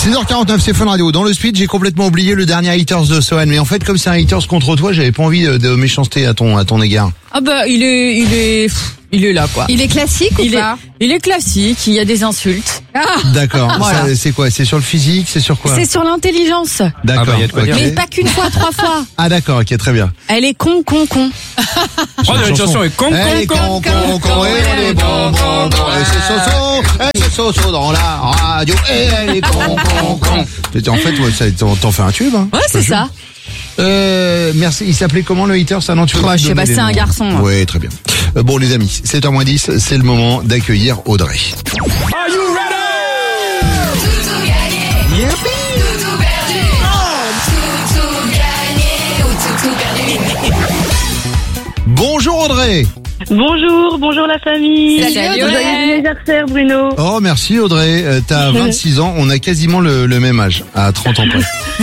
6h49, c'est Fun Radio. Dans le speed, j'ai complètement oublié le dernier haters de Sohan. Mais en fait, comme c'est un haters contre toi, j'avais pas envie de méchanceté à ton égard. Ah bah, il est là, quoi. Il est classique ou pas? Il est classique, il y a des insultes. D'accord. Voilà. C'est quoi? C'est sur le physique? C'est sur quoi? C'est sur l'intelligence. D'accord. Ah bah, y a de quoi dire. Mais pas qu'une fois, 3 fois. Ah d'accord, ok, très bien. Elle est con. Oh, la chanson est con. Elle est con, et on est bon, et c'est Soso dans la radio, et elle est con. En fait, ouais, t'en fais un tube, hein. Ouais, c'est ça. Merci. Il s'appelait comment le hater? Ça, non, tu veux Moi, je sais pas, c'est un garçon. Moi. Oui, très bien. Bon, les amis, 7h-10, c'est le moment d'accueillir Audrey. Are you ready? Tout gagné, tout perdu. Tout gagné ou tout perdu. Bonjour Audrey. Bonjour la famille. Salut, Joyeux anniversaire Bruno. Oh, merci Audrey. T'as 26 ans, on a quasiment le même âge, à 30 ans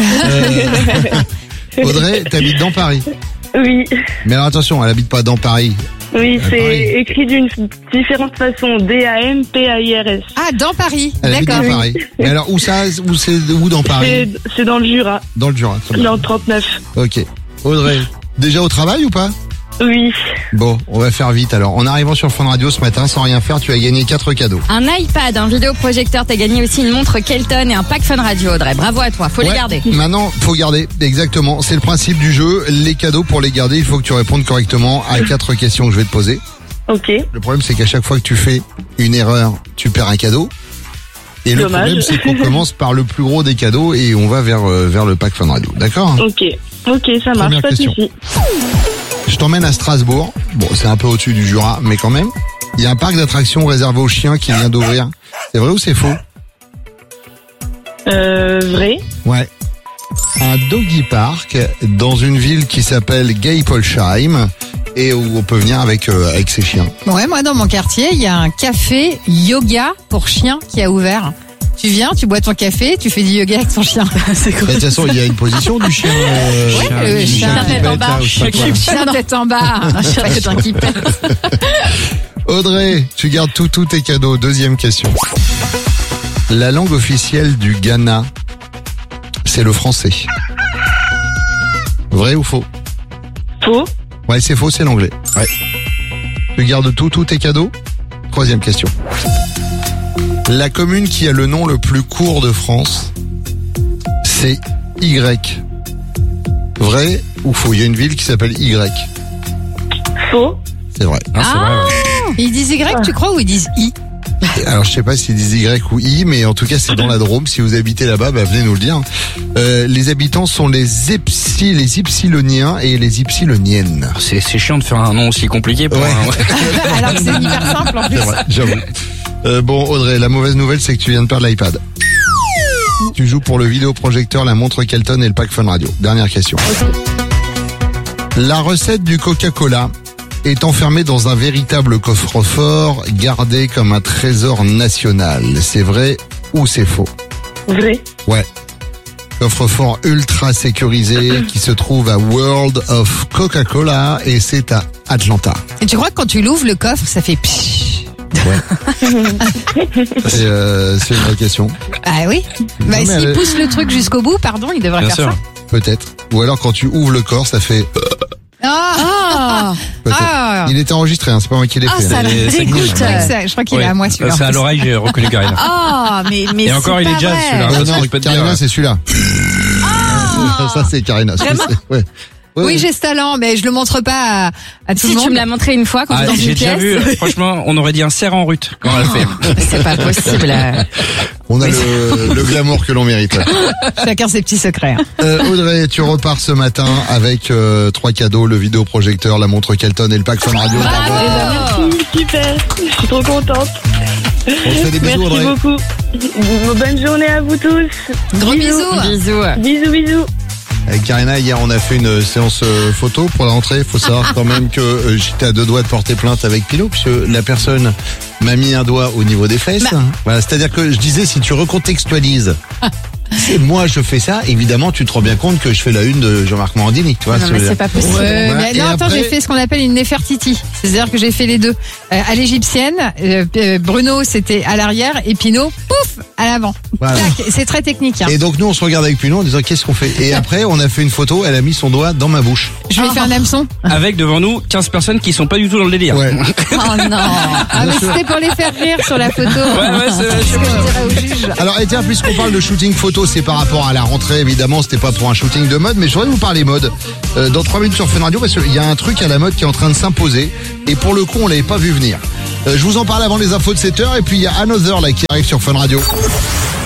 près. Audrey, t'habites dans Paris. Oui, Mais alors attention, elle habite pas dans Paris. oui, c'est Paris. écrit d'une différente façon. D-A-M-P-A-I-R-S. Ah, dans Paris. Elle habite D'accord. dans Paris. Mais alors où ça? Où c'est où dans Paris? C'est dans le Jura, Dans le Jura. Très bien. dans le 39. Ok. Audrey, déjà au travail ou pas? Oui, Bon, on va faire vite alors. En arrivant sur Fun Radio ce matin, sans rien faire, tu as gagné 4 cadeaux. Un iPad, un vidéoprojecteur, t'as gagné aussi une montre Kelton et un pack Fun Radio, Audrey. Bravo à toi, faut les Ouais, garder. Maintenant, faut garder. Exactement. C'est le principe du jeu. Les cadeaux, pour les garder, il faut que tu répondes correctement à 4 questions que je vais te poser. ok. Le problème, c'est qu'à chaque fois que tu fais une erreur, tu perds un cadeau. Et le Dommage. problème, c'est qu'on commence par le plus gros des cadeaux et on va vers le pack Fun Radio. D'accord? Ok, ça marche, Première pas de question. souci. Je t'emmène à Strasbourg. Bon, c'est un peu au-dessus du Jura, mais quand même. Il y a un parc d'attractions réservé aux chiens qui vient d'ouvrir. C'est vrai ou c'est faux? Vrai. Ouais. Un doggy park dans une ville qui s'appelle Geipolsheim et où on peut venir avec ses chiens. Ouais, moi, dans mon quartier, il y a un café yoga pour chiens qui a ouvert. Tu viens, tu bois ton café, tu fais du yoga avec ton chien. C'est De toute façon, il y a une position du chien. le du chien qui tête en pète, bas. là, ou je sais pas quoi. Chien tête en bas. Un chien tête en qui pète. Audrey, tu gardes tous tes cadeaux. Deuxième question. La langue officielle du Ghana, c'est le français. Vrai ou faux? Faux. Ouais, c'est faux, c'est l'anglais. Ouais. Tu gardes tous tes cadeaux? Troisième question. La commune qui a le nom le plus court de France, c'est Y. Vrai ou faux? Il y a une ville qui s'appelle Y. Faux. C'est vrai. Ah, c'est vrai, ouais. Ils disent Y, tu crois, ou ils disent I? Alors je sais pas s'ils disent Y ou I, mais en tout cas c'est dans la Drôme. Si vous habitez là-bas, venez nous le dire. Les habitants sont les Ypsiloniens et les Ypsiloniennes. C'est chiant de faire un nom aussi compliqué pour Ouais. Alors que c'est hyper simple en C'est plus. vrai, j'avoue. Bon Audrey, la mauvaise nouvelle c'est que tu viens de perdre l'iPad. Tu joues pour le vidéoprojecteur, la montre Kelton et le pack Fun Radio. Dernière question. La recette du Coca-Cola est enfermée dans un véritable coffre-fort gardé comme un trésor national. C'est vrai ou c'est faux? Vrai. Ouais. Coffre-fort ultra sécurisé qui se trouve à World of Coca-Cola et c'est à Atlanta. Et tu crois que quand tu l'ouvres, le coffre, ça fait pshhh. C'est une vraie question. Ah oui. Bah, mais s'il elle- pousse le truc jusqu'au bout, pardon, il devrait Bien faire sûr. ça. Peut-être. Ou alors quand tu ouvres le corps, ça fait... Ah, Peut-être. Ah. Il était enregistré, hein, c'est pas moi qui l'ai ah fait. ça hein. me c'est dégoûte. cool. Je crois qu'il est Ouais. à moi celui-là. C'est à l'oreille, j'ai reconnu Karina. Ah, mais Et encore, il est pas jazz, vrai. celui-là. Ah parce non, que je peux te Karina, dire- c'est celui-là. Ça, c'est Karina. Vraiment Ouais. Ouais, Oui, ouais. j'ai ce talent, mais je le montre pas à tout Si le monde. tu me l'as montré une fois quand Ah, t'es dans j'ai une déjà pièce. vu, franchement, on aurait dit un cerf en rut quand elle fait. C'est pas possible. On a le glamour que l'on mérite. Chacun ses petits secrets. Audrey, tu repars ce matin avec 3 cadeaux, le vidéoprojecteur, la montre Kelton et le pack Fun Radio. Bravo. Merci, super. Je suis trop contente. On te fait des bisous, Merci Audrey. beaucoup. Bonne journée à vous tous. Gros bisous. Bisous. Bisous. Avec Karina, hier, on a fait une séance photo pour la rentrée. Il faut savoir quand même que j'étais à 2 doigts de porter plainte avec Pilot, puisque la personne m'a mis un doigt au niveau des fesses. Voilà, c'est-à-dire que je disais, si tu recontextualises Et moi, je fais ça. Évidemment, tu te rends bien compte que je fais la une de Jean-Marc Morandini. Tu vois, Non, mais c'est pas possible. Ouais, Voilà. mais Et non, attends, après- j'ai fait ce qu'on appelle une Nefertiti. C'est-à-dire que j'ai fait les deux. À l'égyptienne, Bruno, c'était à l'arrière, et Pinot, pouf, à l'avant. Voilà. Tac, c'est très technique. Hein. Et donc, nous, on se regarde avec Pinot en disant qu'est-ce qu'on fait. Et après, on a fait une photo. Elle a mis son doigt dans ma bouche. Je lui ai fait un hameçon. Avec devant nous 15 personnes qui sont pas du tout dans le délire. Ouais. Oh non. Ah, mais c'était pour les faire rire sur la photo. Ouais, c'est ce que je dirais au juge. Alors, et tiens, puisqu'on parle de shooting photo, c'est par rapport à la rentrée, évidemment, c'était pas pour un shooting de mode, mais je voudrais vous parler mode. Dans 3 minutes sur Fun Radio, parce qu'il y a un truc à la mode qui est en train de s'imposer, et pour le coup, on l'avait pas vu venir. Je vous en parle avant les infos de 7h, et puis il y a Another là qui arrive sur Fun Radio.